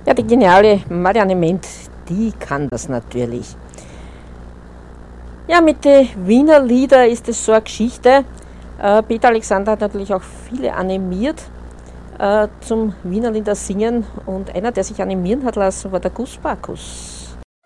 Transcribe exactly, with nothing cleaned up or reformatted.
Ja, die geniale Marianne Ment, die kann das natürlich. Ja, mit den Wiener Lieder ist es so eine Geschichte. Äh, Peter Alexander hat natürlich auch viele animiert äh, zum Wiener Lieder singen und einer, der sich animieren hat lassen, war der Gus Bacchus.